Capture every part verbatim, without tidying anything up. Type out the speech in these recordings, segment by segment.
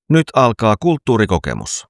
Nyt alkaa kulttuurikokemus.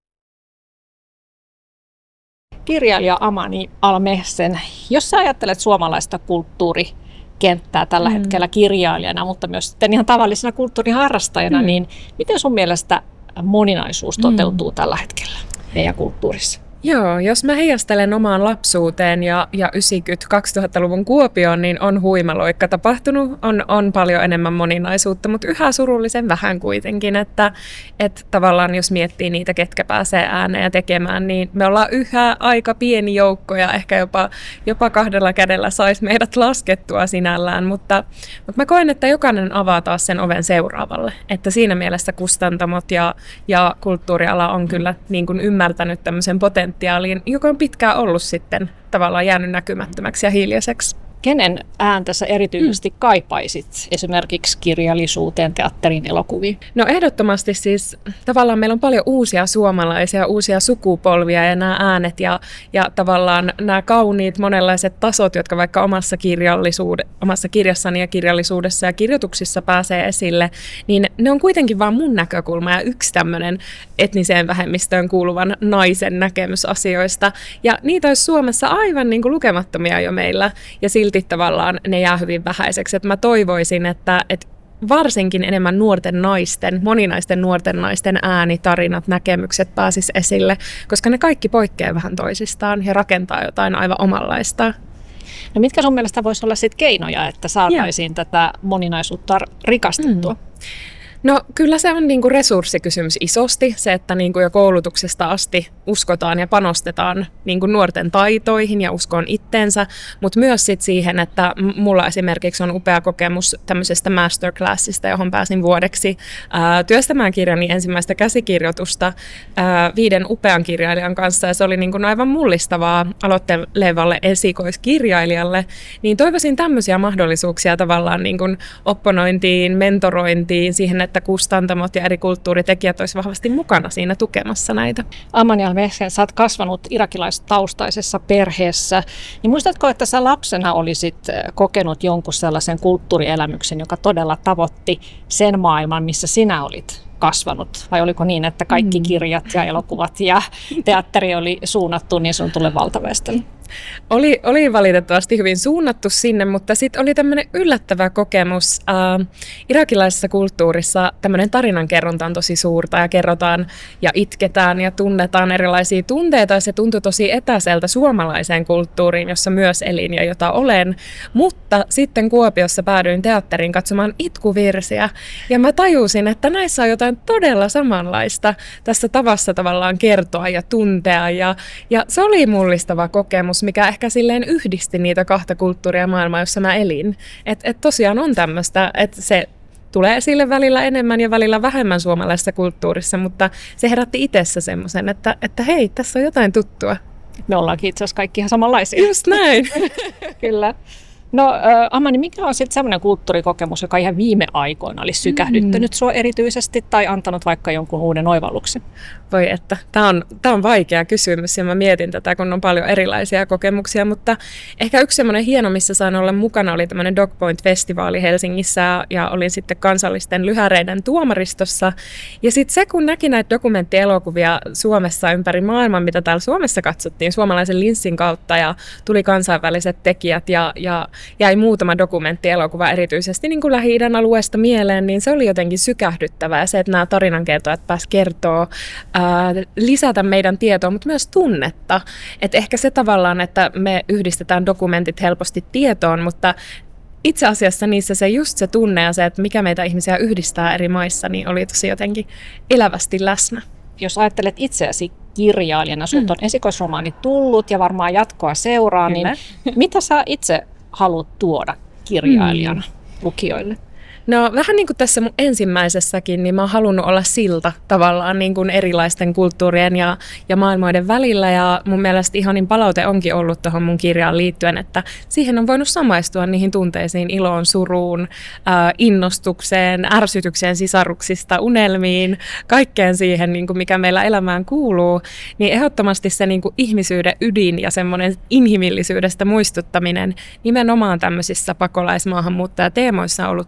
Kirjailija Amani Almehsen, jos sä ajattelet suomalaista kulttuurikenttää tällä mm. hetkellä kirjailijana, mutta myös sitten ihan tavallisena kulttuuriharrastajana, mm. niin miten sun mielestä moninaisuus toteutuu mm. tällä hetkellä meidän kulttuurissa? Joo, jos mä heijastelen omaan lapsuuteen ja, ja yhdeksänkymmentä-kaksituhattaluvun Kuopioon, niin on huimaloikka tapahtunut, on, on paljon enemmän moninaisuutta, mutta yhä surullisen vähän kuitenkin, että, että tavallaan jos miettii niitä, ketkä pääsee ääneen tekemään, niin me ollaan yhä aika pieni joukko ja ehkä jopa, jopa kahdella kädellä saisi meidät laskettua sinällään, mutta, mutta mä koen, että jokainen avaa taas sen oven seuraavalle, että siinä mielessä kustantamot ja, ja kulttuuriala on kyllä niin kuin ymmärtänyt tämmöisen potentiaalin, joka on pitkään ollut sitten tavallaan jäänyt näkymättömäksi ja hiljaiseksi. Kenen ääntä sä erityisesti mm. kaipaisit esimerkiksi kirjallisuuteen, teatteriin, elokuviin? No ehdottomasti siis tavallaan meillä on paljon uusia suomalaisia, uusia sukupolvia ja nämä äänet ja, ja tavallaan nämä kauniit monenlaiset tasot, jotka vaikka omassa, kirjallisuud- omassa kirjassani ja kirjallisuudessa ja kirjoituksissa pääsee esille, niin ne on kuitenkin vaan mun näkökulma ja yksi tämmöinen etniseen vähemmistöön kuuluvan naisen näkemys asioista. Ja niitä olisi Suomessa aivan niin kuin lukemattomia jo meillä ja silti tavallaan ne jää hyvin vähäiseksi. Että mä toivoisin, että, että varsinkin enemmän nuorten naisten, moninaisten nuorten naisten ääni, tarinat, näkemykset pääsis esille, koska ne kaikki poikkeaa vähän toisistaan ja rakentaa jotain aivan omanlaista. No mitkä sun mielestä voisi olla sit keinoja, että saataisiin yeah. tätä moninaisuutta rikastettua? Mm. No kyllä se on niinku resurssikysymys isosti, se, että niinku jo koulutuksesta asti uskotaan ja panostetaan niinku nuorten taitoihin ja uskoon itteensä, mutta myös sit siihen, että mulla esimerkiksi on upea kokemus tämmöisestä masterclassista, johon pääsin vuodeksi ää, työstämään kirjani ensimmäistä käsikirjoitusta ää, viiden upean kirjailijan kanssa, ja se oli niinku aivan mullistavaa aloittelevalle esikoiskirjailijalle, niin toivoisin tämmöisiä mahdollisuuksia tavallaan niinku opponointiin, mentorointiin, siihen, että kustantamot ja eri kulttuuritekijät olisivat vahvasti mukana siinä tukemassa näitä. Amani Almehsen, sä oot kasvanut irakilaistaustaisessa perheessä, niin muistatko, että sä lapsena olisit kokenut jonkun sellaisen kulttuurielämyksen, joka todella tavoitti sen maailman, missä sinä olit kasvanut? Vai oliko niin, että kaikki kirjat ja elokuvat ja teatteri oli suunnattu niin sanotulle valtaväestölle? Oli, oli valitettavasti hyvin suunnattu sinne, mutta sitten oli tämmöinen yllättävä kokemus. Äh, irakilaisessa kulttuurissa tämmöinen tarinankerronta on tosi suurta ja kerrotaan ja itketään ja tunnetaan erilaisia tunteita. Ja se tuntui tosi etäiseltä suomalaiseen kulttuuriin, jossa myös elin ja jota olen. Mutta sitten Kuopiossa päädyin teatteriin katsomaan itkuvirsiä ja mä tajusin, että näissä on jotain todella samanlaista tässä tavassa tavallaan kertoa ja tuntea. Ja, ja se oli mullistava kokemus, mikä ehkä silleen yhdisti niitä kahta kulttuuria maailmaa, jossa mä elin. Että et tosiaan on tämmöistä, että se tulee esille välillä enemmän ja välillä vähemmän suomalaisessa kulttuurissa, mutta se herätti itsessä semmoisen, että, että hei, tässä on jotain tuttua. Me ollaankin itse asiassa kaikki ihan samanlaisia. Just näin. Kyllä. No äh, Amani, mikä on sitten semmoinen kulttuurikokemus, joka ihan viime aikoina olisi sykähdyttänyt mm. sua erityisesti tai antanut vaikka jonkun uuden oivalluksen? Voi että, tämä on, tämä on vaikea kysymys ja mä mietin tätä, kun on paljon erilaisia kokemuksia, mutta ehkä yksi semmoinen hieno, missä sain olla mukana, oli tämmöinen Dogpoint-festivaali Helsingissä ja olin sitten kansallisten lyhäreiden tuomaristossa. Ja sitten se, kun näki näitä dokumenttielokuvia Suomessa ympäri maailman, mitä täällä Suomessa katsottiin suomalaisen linssin kautta ja tuli kansainväliset tekijät ja, ja jäi muutama dokumenttielokuva erityisesti niin kuin Lähi-idän alueesta mieleen, niin se oli jotenkin sykähdyttävää. Ja se, että nämä tarinankertojat pääsivät kertoa, ää, lisätä meidän tietoa, mutta myös tunnetta. Et ehkä se tavallaan, että me yhdistetään dokumentit helposti tietoon, mutta itse asiassa niissä se just se tunne ja se, että mikä meitä ihmisiä yhdistää eri maissa, niin oli tosi jotenkin elävästi läsnä. Jos ajattelet itseäsi kirjailijana, sulta on esikoisromaani tullut ja varmaan jatkoa seuraa, Kyllä. niin mitä sä itse haluat tuoda kirjailijana mm. lukijoille? No vähän niin kuin tässä mun ensimmäisessäkin, niin mä oon halunnut olla silta tavallaan niin kuin erilaisten kulttuurien ja, ja maailmoiden välillä. Ja mun mielestä ihanin palaute onkin ollut tuohon mun kirjaan liittyen, että siihen on voinut samaistua niihin tunteisiin, iloon, suruun, äh, innostukseen, ärsytykseen sisaruksista, unelmiin, kaikkeen siihen, niin kuin mikä meillä elämään kuuluu. Niin ehdottomasti se niin kuin ihmisyyden ydin ja semmoinen inhimillisyydestä muistuttaminen nimenomaan tämmöisissä pakolaismaahanmuuttajateemoissa on ollut tärkeä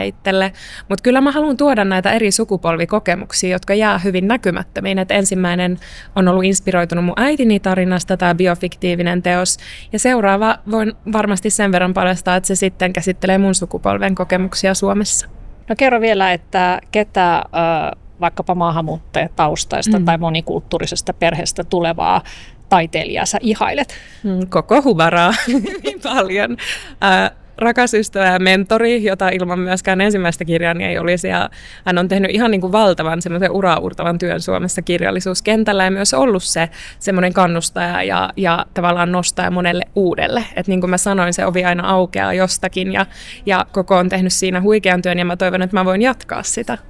itselle. Mutta kyllä mä haluan tuoda näitä eri sukupolvikokemuksia, jotka jää hyvin näkymättömiin. Et ensimmäinen on ollut inspiroitunut mun äitini tarinasta, tämä biofiktiivinen teos. Ja seuraava voin varmasti sen verran paljastaa, että se sitten käsittelee mun sukupolven kokemuksia Suomessa. No kerro vielä, että ketä äh, vaikkapa maahanmuuttajataustaista mm. tai monikulttuurisesta perheestä tulevaa taiteilijaa sä ihailet? Koko huvaraa hyvin paljon. Äh, rakas ystävä ja mentori, jota ilman myöskään ensimmäistä kirjaani ei olisi. Ja hän on tehnyt ihan niin kuin valtavan semmoisen uraurtavan työn Suomessa kirjallisuuskentällä ja myös ollut se semmoinen kannustaja ja, ja tavallaan nostaja monelle uudelle. Että niin kuin mä sanoin, se ovi aina aukeaa jostakin ja, ja koko on tehnyt siinä huikean työn ja mä toivon, että mä voin jatkaa sitä.